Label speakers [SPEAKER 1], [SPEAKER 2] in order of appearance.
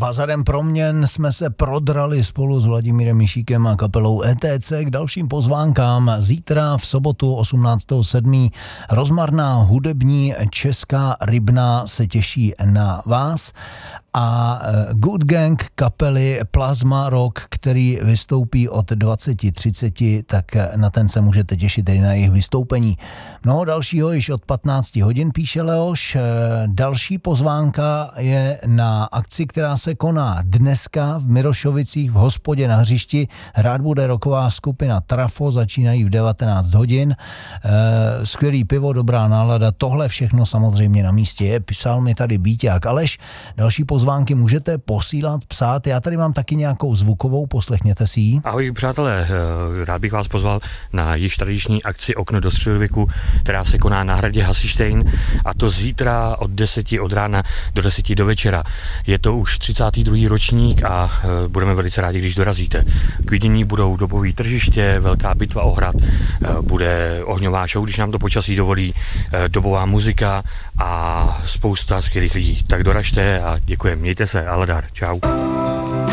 [SPEAKER 1] Bazarem proměn jsme se prodrali spolu s Vladimírem Mišíkem a kapelou ETC k dalším pozvánkám. Zítra v sobotu 18.7. rozmarná hudební česká Rybná se těší na vás a Good Gang kapely Plasma Rock, který vystoupí od 20:30, tak na ten se můžete těšit i na jejich vystoupení. Mnoho dalšího již od 15 hodin, píše Leoš. Další pozvánka je na akci, která se koná dneska v Mirošovicích v hospodě na hřišti. Hrát bude rocková skupina Trafo, začínají v 19 hodin. Skvělý pivo, dobrá nálada, tohle všechno samozřejmě na místě je. Psal mi tady Bíťák Aleš. Další pozvánky můžete posílat, psát. Já tady mám taky nějakou zvukovou, poslechněte si ji.
[SPEAKER 2] Ahoj přátelé, rád bych vás pozval na již tradiční akci Okno do středověku, která se koná na hradě Hasištejn, a to zítra od 10 od rána do 10 do večera. Je to už 32. ročník a budeme velice rádi, když dorazíte. K vidění budou dobové tržiště, velká bitva o hrad, bude ohňová show, když nám to počasí dovolí, dobová muzika a spousta skvělých lidí. Tak doražte a děkujem, mějte se, aladar, čau.